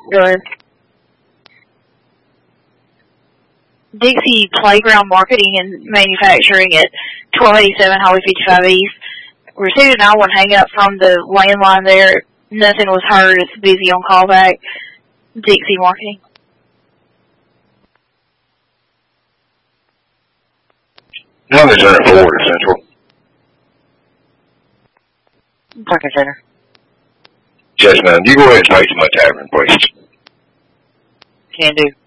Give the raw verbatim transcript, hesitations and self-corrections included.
Go ahead. Dixie Playground Marketing and Manufacturing at twelve eighty-seven Highway fifty-five East. Received a nine one hang up from the landline there. Nothing was heard. It's busy on callback. Dixie Marketing. Number Center forward Central. Parking Center. Yes, ma'am. You go ahead and take to my tavern, please. Can do.